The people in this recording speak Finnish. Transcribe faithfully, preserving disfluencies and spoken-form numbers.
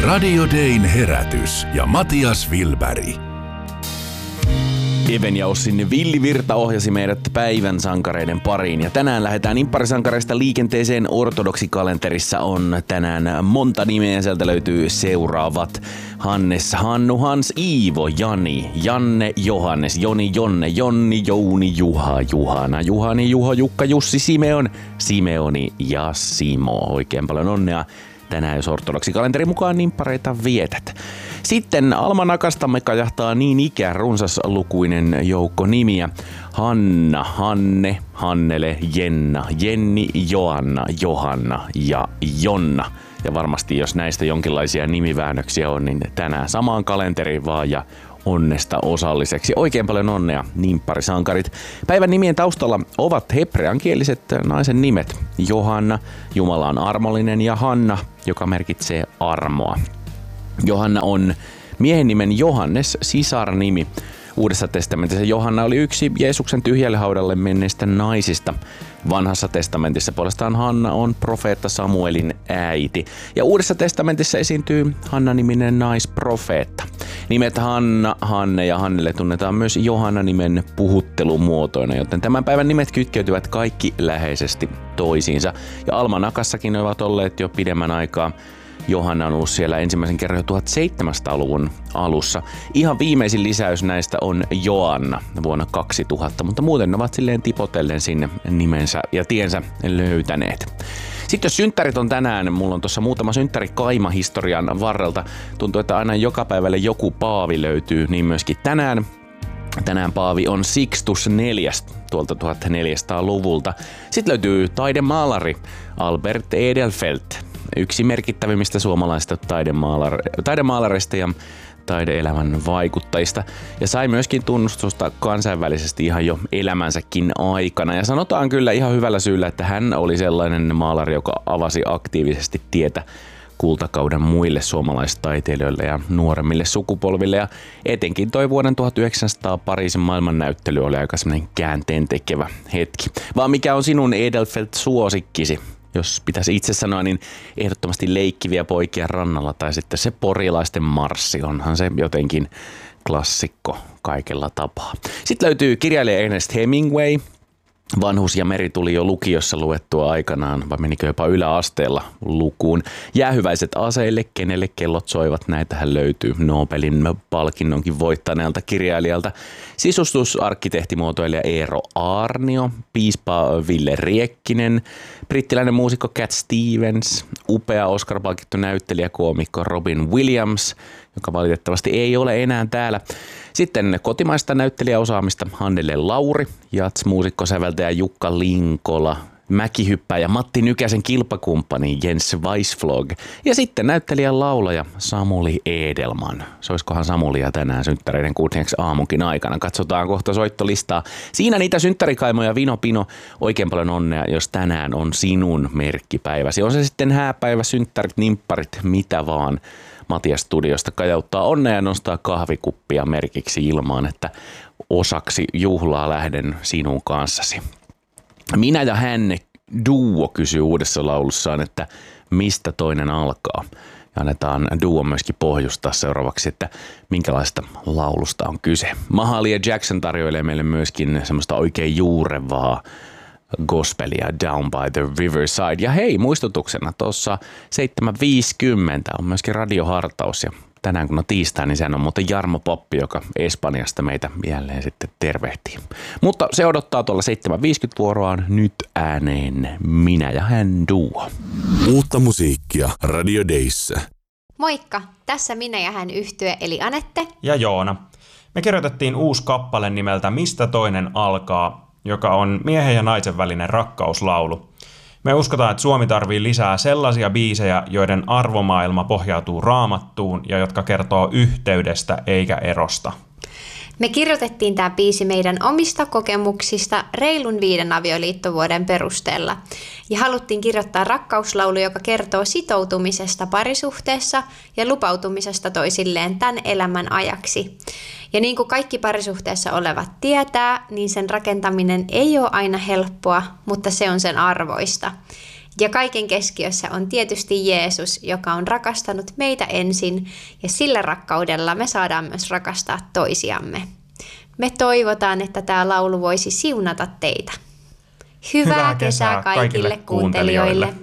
Radio Dayn herätys ja Matias Wilberg. Even ja Ossin Villivirta ohjasi meidät päivän sankareiden pariin. Ja tänään lähdetään impparisankareista liikenteeseen. Ortodoksikalenterissa on tänään monta nimeä. Sieltä löytyy seuraavat: Hannes, Hannu, Hans, Iivo, Jani, Janne, Johannes, Joni, Jonne, Jonni, Jouni, Juha, Juhana, Juhani, Juho, Jukka, Jussi, Simeon, Simeoni ja Simo. Oikein paljon onnea tänään, jos ortodoksikalenterin mukaan nimppareita vietät. Sitten almanakastamme kajahtaa niin ikään runsaslukuinen joukko nimiä. Hanna, Hanne, Hannele, Jenna, Jenni, Joanna, Johanna ja Jonna. Ja varmasti jos näistä jonkinlaisia nimiväännöksiä on, niin tänään samaan kalenteriin vaan ja onnesta osalliseksi. Oikein paljon onnea, nimpparisankarit. Päivän nimien taustalla ovat hebreankieliset naisen nimet. Johanna, Jumala on armollinen, ja Hanna, joka merkitsee armoa. Johanna on miehen nimen Johannes sisarnimi. Uudessa testamentissa Johanna oli yksi Jeesuksen tyhjälle haudalle menneistä naisista. Vanhassa testamentissa puolestaan Hanna on profeetta Samuelin äiti. Ja Uudessa testamentissa esiintyy Hanna-niminen naisprofeetta. Nimet Hanna, Hanne ja Hannele tunnetaan myös Johanna-nimen puhuttelumuotoina, joten tämän päivän nimet kytkeytyvät kaikki läheisesti toisiinsa. Ja almanakassakin ovat olleet jo pidemmän aikaa. Johanna on ollut siellä ensimmäisen kerran jo tuhatseitsemänsataaluvun alussa. Ihan viimeisin lisäys näistä on Joanna vuonna kaksituhatta, mutta muuten ne ovat silleen tipotellen sinne nimensä ja tiensä löytäneet. Sitten jos synttärit on tänään, mulla on tuossa muutama synttäri kaima historian varrelta. Tuntuu, että aina joka päivälle joku paavi löytyy, niin myöskin tänään. Tänään paavi on Sixtus neljäs tuolta tuhatneljäsataaluvulta. Sitten löytyy taidemaalari Albert Edelfelt. Yksi merkittävimmistä suomalaisista taidemaalar- taidemaalareista ja taideelämän vaikuttajista, ja sai myöskin tunnustusta kansainvälisesti ihan jo elämänsäkin aikana. Ja sanotaan kyllä ihan hyvällä syyllä, että hän oli sellainen maalari, joka avasi aktiivisesti tietä kultakauden muille suomalaistaiteilijoille ja nuoremmille sukupolville. Ja etenkin toi vuoden tuhatyhdeksänsataa Pariisin maailmannäyttely oli aika semmoinen käänteentekevä hetki. Vaan mikä on sinun Edelfelt-suosikkisi? Jos pitäisi itse sanoa, niin ehdottomasti Leikkiviä poikia rannalla tai sitten se porilaisten marssi. Onhan se jotenkin klassikko kaikella tapaa. Sitten löytyy kirjailija Ernest Hemingway. Vanhus ja meri tuli jo lukiossa luettua aikanaan, vai menikö jopa yläasteella lukuun. Jäähyväiset aseille, kenelle kellot soivat, näitähän löytyy Nobelin palkinnonkin voittaneelta kirjailijalta. Sisustusarkkitehtimuotoilija Eero Aarnio, piispa Ville Riekkinen, brittiläinen muusikko Cat Stevens, upea Oscar-palkittu näyttelijä koomikko Robin Williams, joka valitettavasti ei ole enää täällä. Sitten kotimaista näyttelijäosaamista Hannele Lauri, jazz-muusikko, säveltäjä Jukka Linkola, mäkihyppääjä Matti Nykäsen kilpakumppani Jens Weisflog ja sitten näyttelijän laulaja Samuli Edelman. Soiskohan Samulia tänään synttäreiden kunniaksi aamunkin aikana? Katsotaan kohta soittolistaa. Siinä niitä synttärikaimoja Vino Pino. Oikein paljon onnea, jos tänään on sinun merkkipäiväsi. On se sitten hääpäivä, synttärit, nimpparit, mitä vaan. Matias studiosta kajauttaa onnea ja nostaa kahvikuppia merkiksi ilmaan, että osaksi juhlaa lähden sinun kanssasi. Minä ja hän duo kysyy uudessa laulussaan, että mistä toinen alkaa. Ja annetaan duo myöskin pohjustaa seuraavaksi, että minkälaista laulusta on kyse. Mahalia Jackson tarjoilee meille myöskin semmoista oikein juurevaa gospelia Down by the Riverside. Ja hei, muistutuksena tuossa seitsemän viisikymmentä on myöskin radiohartaus, ja tänään kun on tiistai, niin sehän on muuten Jarmo Poppi, joka Espanjasta meitä jälleen sitten tervehtii. Mutta se odottaa tuolla seitsemän viisikymmentä vuoroaan nyt ääneen Minä ja hän duo. Uutta musiikkia Radio Dayssä. Moikka, tässä Minä ja hän -yhtye eli Anette ja Joona. Me kirjoitettiin uusi kappale nimeltä Mistä toinen alkaa, joka on miehen ja naisen välinen rakkauslaulu. Me uskotaan, että Suomi tarvii lisää sellaisia biisejä, joiden arvomaailma pohjautuu Raamattuun ja jotka kertoo yhteydestä eikä erosta. Me kirjoitettiin tämä biisi meidän omista kokemuksista reilun viiden avioliittovuoden perusteella. Ja haluttiin kirjoittaa rakkauslaulu, joka kertoo sitoutumisesta parisuhteessa ja lupautumisesta toisilleen tämän elämän ajaksi. Ja niin kuin kaikki parisuhteessa olevat tietää, niin sen rakentaminen ei ole aina helppoa, mutta se on sen arvoista. Ja kaiken keskiössä on tietysti Jeesus, joka on rakastanut meitä ensin, ja sillä rakkaudella me saadaan myös rakastaa toisiamme. Me toivotaan, että tämä laulu voisi siunata teitä. Hyvää, Hyvää kesää kaikille kuuntelijoille.